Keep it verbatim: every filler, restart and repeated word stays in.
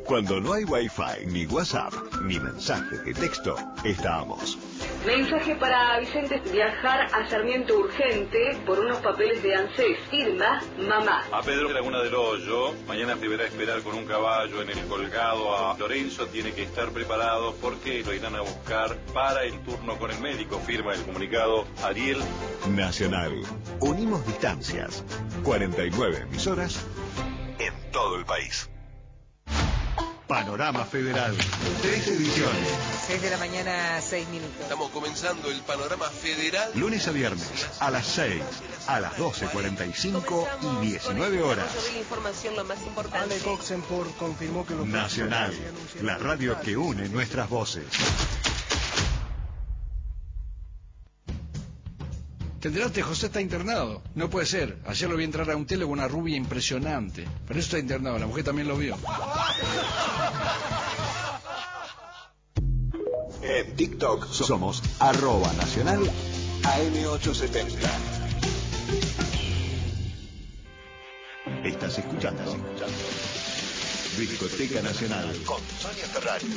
Cuando no hay Wi-Fi, ni WhatsApp, ni mensajes de texto, estamos. Mensaje para Vicente: viajar a Sarmiento urgente por unos papeles de ANSES. Firma mamá. A Pedro Laguna del Hoyo, mañana deberá esperar con un caballo en el colgado a Lorenzo, tiene que estar preparado porque lo irán a buscar para el turno con el médico. Firma el comunicado Ariel. Nacional. Unimos distancias. cuarenta y nueve emisoras en todo el país. Panorama Federal. Tres ediciones. seis de la mañana, seis minutos. Estamos comenzando el Panorama Federal. Lunes a viernes, a las seis, a las doce cuarenta y cinco y diecinueve horas. La información, lo más importante. Ale Coxenport confirmó que los Nacional, la radio que une nuestras voces. Te enteraste, José está internado. No puede ser. Ayer lo vi entrar a un tele con una rubia impresionante. Pero eso está internado, la mujer también lo vio. En TikTok somos arroba nacional A M ochocientos setenta. Estás escuchando Discoteca Nacional con Sonia Ferrari.